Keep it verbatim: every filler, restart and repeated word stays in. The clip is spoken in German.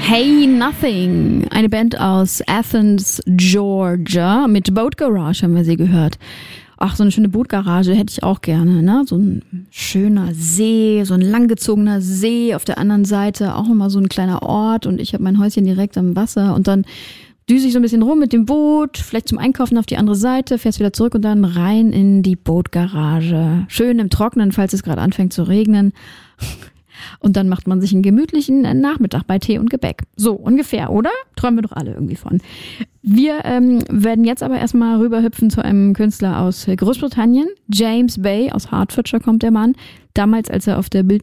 Hey Nothing, eine Band aus Athens, Georgia. Mit Boat Garage haben wir sie gehört. Ach, so eine schöne Bootgarage hätte ich auch gerne, ne? So ein schöner See, so ein langgezogener See, auf der anderen Seite auch nochmal so ein kleiner Ort und ich habe mein Häuschen direkt am Wasser und dann düse ich so ein bisschen rum mit dem Boot, vielleicht zum Einkaufen auf die andere Seite, fährst wieder zurück und dann rein in die Bootgarage. Schön im Trocknen, falls es gerade anfängt zu regnen. Und dann macht man sich einen gemütlichen Nachmittag bei Tee und Gebäck. So ungefähr, oder? Träumen wir doch alle irgendwie von. Wir ähm, werden jetzt aber erstmal rüberhüpfen zu einem Künstler aus Großbritannien. James Bay, aus Hertfordshire kommt der Mann. Damals, als er auf der